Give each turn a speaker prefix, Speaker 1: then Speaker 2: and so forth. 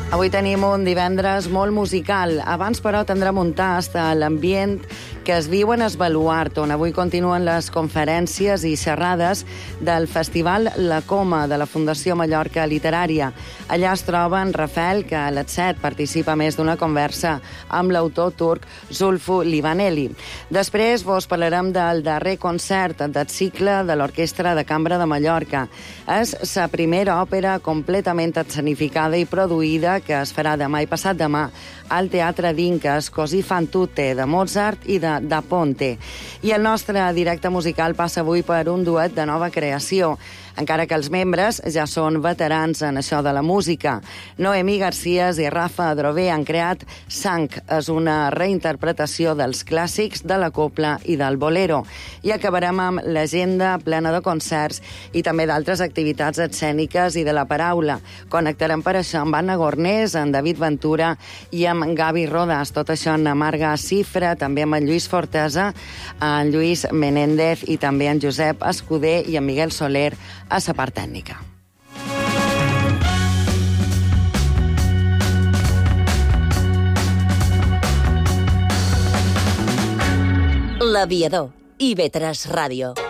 Speaker 1: Avui tenim un divendres molt musical. Abans, però, tindrem un tast a l'ambient que es viu en es Baluart, on avui continuen les conferències i xerrades del Festival La Coma de la Fundació Mallorca Literària. Allà es troba en Rafael, que a les 7 participa més d'una conversa amb l'autor turc Zulfu Livaneli. Després vos parlarem del darrer concert del cicle de l'Orquestra de Cambra de Mallorca. És la primera òpera completament escenificada i produïda que es farà demà i passat demà al Teatre d'Inques, Così fan tutte, de Mozart i de Da Ponte. I el nostre directe musical passa avui per un duet de nova creació, encara que els membres ja són veterans en això de la música. Noemí Garcías i Rafa Adrover han creat Sang. És una reinterpretació dels clàssics de la copla i del bolero. I acabarem amb l'agenda plena de concerts i també d'altres activitats escèniques i de la paraula. Connectarem per això amb Anna Gornés, en David Ventura i amb Gavi Rodas. Tot això en Marga Cifra, també amb en Lluís Fortesa, en Lluís Menéndez i també en Josep Escuder i en Miguel Soler a la part tècnica.
Speaker 2: L'Aviador, IB3 Ràdio.